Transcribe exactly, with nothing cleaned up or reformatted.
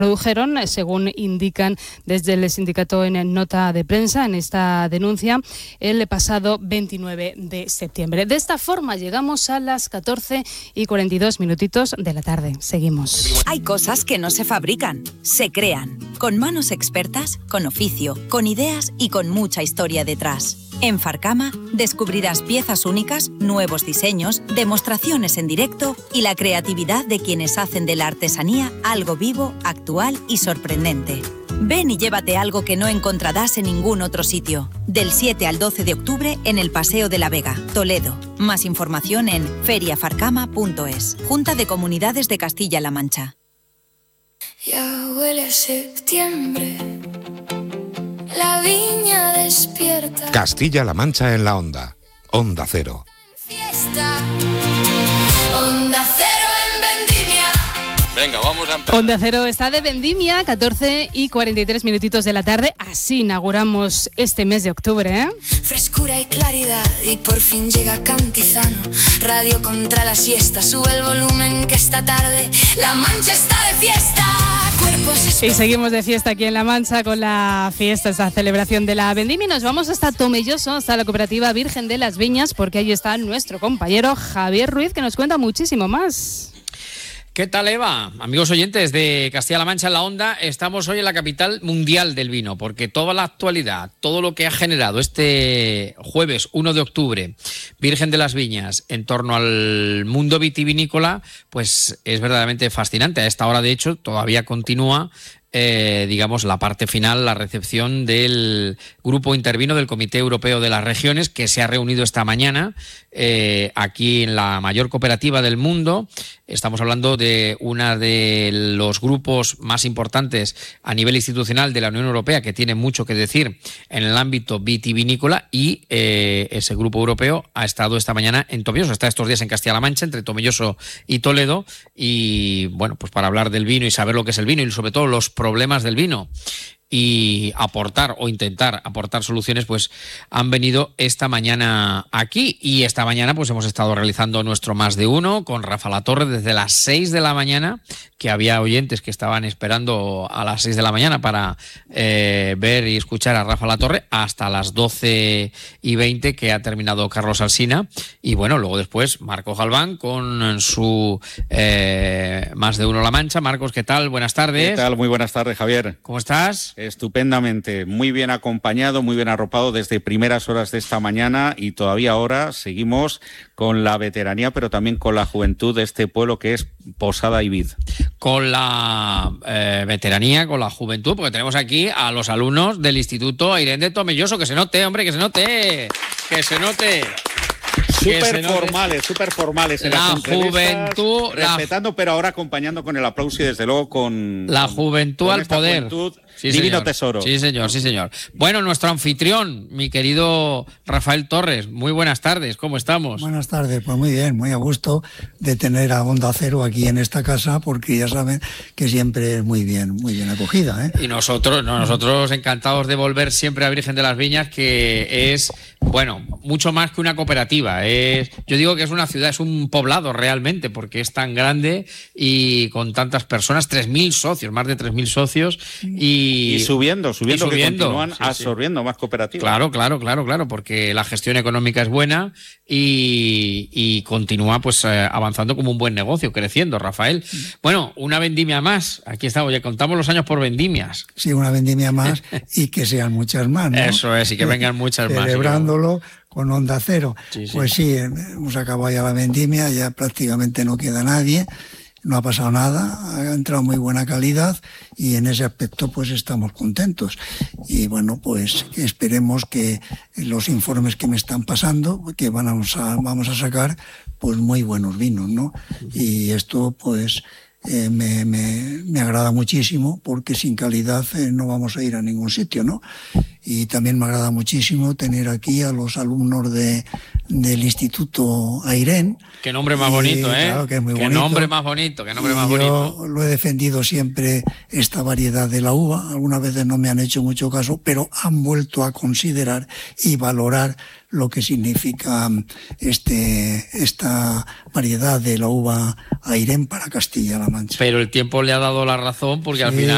produjeron, según indican desde el sindicato en nota de prensa, en esta denuncia, el pasado veintinueve de septiembre. De esta forma llegamos a las catorce y cuarenta y dos minutitos de la tarde. Seguimos. Hay cosas que no se fabrican, se crean, con manos expertas, con oficio, con ideas y con mucha historia detrás. En Farcama descubrirás piezas únicas, nuevos diseños, demostraciones en directo y la creatividad de quienes hacen de la artesanía algo vivo, actual y sorprendente. Ven y llévate algo que no encontrarás en ningún otro sitio. Del siete al doce de octubre en el Paseo de la Vega, Toledo. Más información en feria farcama punto es. Junta de Comunidades de Castilla-La Mancha. Ya huele a septiembre. La viña despierta. Castilla-La Mancha en la onda. Onda Cero. Fiesta. Onda Cero en vendimia. Venga, vamos a empezar. Onda Cero está de vendimia, catorce y cuarenta y tres minutitos de la tarde. Así inauguramos este mes de octubre, ¿eh? Frescura y claridad y por fin llega Cantizano. Radio contra la siesta, sube el volumen que esta tarde La Mancha está de fiesta. Y seguimos de fiesta aquí en La Mancha con la fiesta, esa celebración de la vendimia. Y nos vamos hasta Tomelloso, hasta la cooperativa Virgen de las Viñas, porque ahí está nuestro compañero Javier Ruiz, que nos cuenta muchísimo más. ¿Qué tal, Eva? Amigos oyentes de Castilla-La Mancha en la onda, estamos hoy en la capital mundial del vino, porque toda la actualidad, todo lo que ha generado este jueves uno de octubre, Virgen de las Viñas, en torno al mundo vitivinícola, pues es verdaderamente fascinante. A esta hora, de hecho, todavía continúa Eh, digamos, la parte final, la recepción del Grupo Intervino del Comité Europeo de las Regiones, que se ha reunido esta mañana eh, aquí en la mayor cooperativa del mundo. Estamos hablando de uno de los grupos más importantes a nivel institucional de la Unión Europea, que tiene mucho que decir en el ámbito vitivinícola, y eh, ese grupo europeo ha estado esta mañana en Tomelloso, está estos días en Castilla-La Mancha, entre Tomelloso y Toledo, y bueno, pues para hablar del vino y saber lo que es el vino y sobre todo los problemas del vino y aportar o intentar aportar soluciones, pues han venido esta mañana aquí. Y esta mañana pues hemos estado realizando nuestro Más de Uno con Rafa Latorre desde las seis de la mañana, que había oyentes que estaban esperando a las seis de la mañana para eh, ver y escuchar a Rafa Latorre, hasta las doce y veinte que ha terminado Carlos Alsina. Y bueno, luego después Marco Galván con su eh, Más de Uno La Mancha. Marcos, ¿qué tal? Buenas tardes. ¿Qué tal? Muy buenas tardes, Javier. ¿Cómo estás? Estupendamente, muy bien acompañado, muy bien arropado desde primeras horas de esta mañana, y todavía ahora seguimos con la veteranía, pero también con la juventud de este pueblo que es Posada y Vid. Con la eh, veteranía, con la juventud, porque tenemos aquí a los alumnos del Instituto Airén de Tomelloso. Que se note, hombre, que se note, que se note. Súper formales, súper formales en la las juventud, respetando, la, pero ahora acompañando con el aplauso y desde luego con la juventud con al esta poder. Juventud, sí, divino señor. tesoro. Sí, señor, sí, señor. Bueno, nuestro anfitrión, mi querido Rafael Torres, muy buenas tardes, ¿cómo estamos? Buenas tardes, pues muy bien, muy a gusto de tener a Onda Cero aquí en esta casa, porque ya saben que siempre es muy bien, muy bien acogida, ¿eh? Y nosotros, no, nosotros encantados de volver siempre a Virgen de las Viñas, que es, bueno, mucho más que una cooperativa. Es, yo digo que es una ciudad, es un poblado realmente, porque es tan grande y con tantas personas, tres mil socios, más de tres mil socios. Y, y subiendo, subiendo, y subiendo, que continúan sí, absorbiendo sí. más cooperativas. Claro, claro, claro, claro, porque la gestión económica es buena y, y continúa pues eh, avanzando como un buen negocio, creciendo, Rafael. Bueno, una vendimia más, aquí estamos, ya contamos los años por vendimias. Sí, una vendimia más y que sean muchas más, ¿no? Eso es, y que vengan muchas más. Celebrándolo con Onda Cero. Sí, sí. Pues sí, hemos acabado ya la vendimia, ya prácticamente no queda nadie. No ha pasado nada, ha entrado muy buena calidad y en ese aspecto pues estamos contentos. Y bueno, pues esperemos que los informes que me están pasando, que vamos a, vamos a sacar pues muy buenos vinos, ¿no? Y esto pues eh, me, me, me agrada muchísimo, porque sin calidad eh, no vamos a ir a ningún sitio, ¿no? Y también me agrada muchísimo tener aquí a los alumnos de, del Instituto Airén. Qué nombre más bonito, ¿eh? Claro, que es muy qué bonito. nombre más bonito, qué nombre y más yo bonito. Lo he defendido siempre, esta variedad de la uva. Algunas veces no me han hecho mucho caso, pero han vuelto a considerar y valorar lo que significa este, esta variedad de la uva Airén para Castilla-La Mancha. Pero el tiempo le ha dado la razón, porque sí, al final